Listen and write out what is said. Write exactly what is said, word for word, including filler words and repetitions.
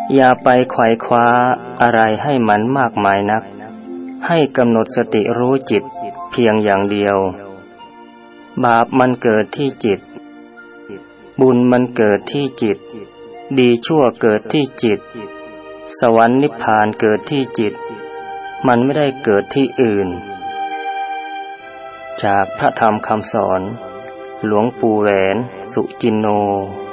อย่าไปไขว่คว้าอะไรให้มันมากมายนักให้กำหนดสติรู้จิตเพียงอย่างเดียวบาปมันเกิดที่จิตบุญมันเกิดที่จิตดีชั่วเกิดที่จิตสวรรค์นิพพานเกิดที่จิตมันไม่ได้เกิดที่อื่นจากพระธรรมคำสอนหลวงปู่แหวนสุจินโน